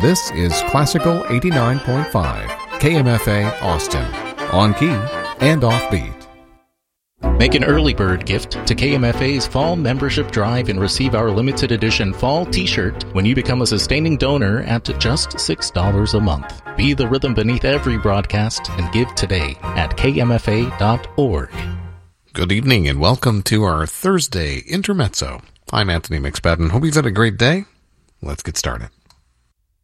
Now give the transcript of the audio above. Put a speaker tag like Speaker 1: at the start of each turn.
Speaker 1: This is Classical 89.5, KMFA Austin, on key and offbeat.
Speaker 2: Make an early bird gift to KMFA's Fall Membership Drive and receive our limited edition Fall T-shirt when you become a sustaining donor at just $6 a month. Be the rhythm beneath every broadcast and give today at kmfa.org.
Speaker 3: Good evening and welcome to our Thursday Intermezzo. I'm Anthony McSpadden. Hope you've had a great day. Let's get started.